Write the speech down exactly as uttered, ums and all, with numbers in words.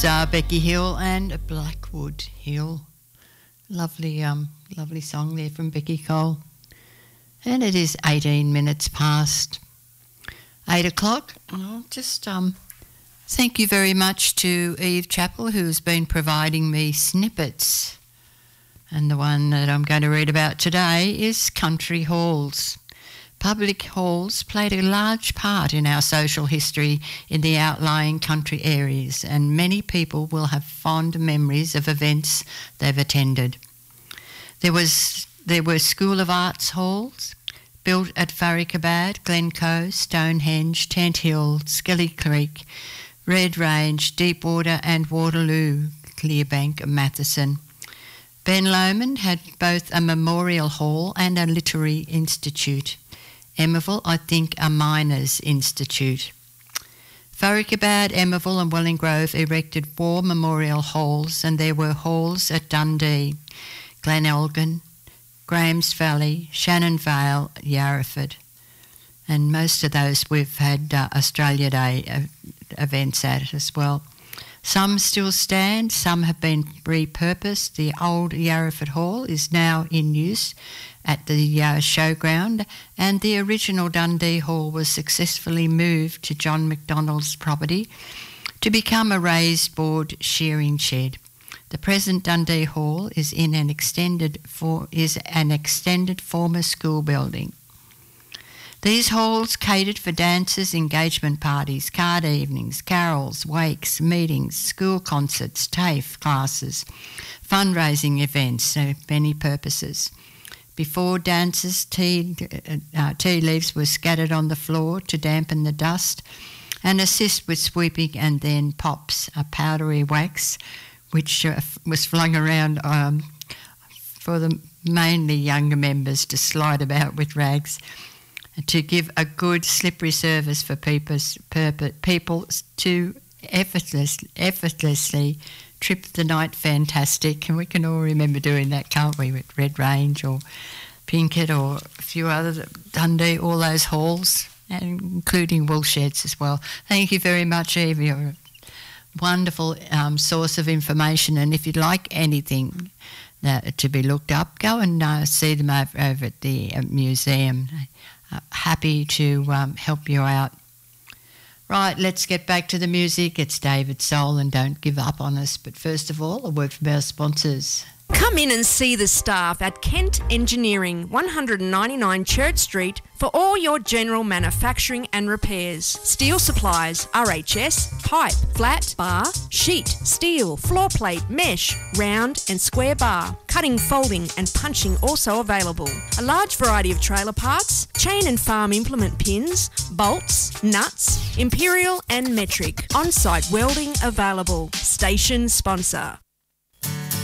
Uh, Becky Hill and Blackwood Hill. Lovely, um, lovely song there from Becky Cole. And it is eighteen minutes past eight o'clock. I'll just um, thank you very much to Eve Chappell, who's been providing me snippets. And the one that I'm going to read about today is country halls. Public halls played a large part in our social history in the outlying country areas, and many people will have fond memories of events they've attended. There was there were School of Arts halls built at Farrikabad, Glencoe, Stonehenge, Tent Hill, Skelly Creek, Red Range, Deepwater and Waterloo, Clearbank, Matheson. Ben Lomond had both a memorial hall and a literary institute. Emmaville, I think, a miners' institute. Farrikabad, Emmaville and Wellingrove erected war memorial halls, and there were halls at Dundee, Glenelgan, Graham's Valley, Shannon Vale, Yarraford. And most of those we've had uh, Australia Day uh, events at as well. Some still stand, some have been repurposed. The old Yarraford Hall is now in use at the uh, showground, and the original Dundee Hall was successfully moved to John McDonald's property to become a raised board shearing shed. The present Dundee Hall is in an extended for, is an extended former school building. These halls catered for dances, engagement parties, card evenings, carols, wakes, meetings, school concerts, TAFE classes, fundraising events, so many purposes. Before dances, tea, uh, tea leaves were scattered on the floor to dampen the dust and assist with sweeping, and then pops, a powdery wax, which uh, was flung around um, for the mainly younger members to slide about with rags, to give a good slippery service for people's, people to effortless, effortlessly trip the night fantastic. And we can all remember doing that, can't we, with Red Range or Pinkett or a few other, Dundee, all those halls, and including woolsheds as well. Thank you very much, Eve. You're a wonderful um, source of information, and if you'd like anything uh, to be looked up, go and uh, see them over, over at the uh, museum. Uh, happy to um, help you out. Right, let's get back to the music. It's David Soul and Don't Give Up on Us. But first of all, a word from our sponsors. Come in and see the staff at Kent Engineering, one ninety-nine Church Street, for all your general manufacturing and repairs. Steel supplies, R H S, pipe, flat, bar, sheet, steel, floor plate, mesh, round and square bar. Cutting, folding and punching also available. A large variety of trailer parts, chain and farm implement pins, bolts, nuts, imperial and metric. On-site welding available. Station sponsor.